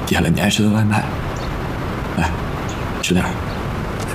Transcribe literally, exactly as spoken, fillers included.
点了你爱吃的外卖，来，吃点儿。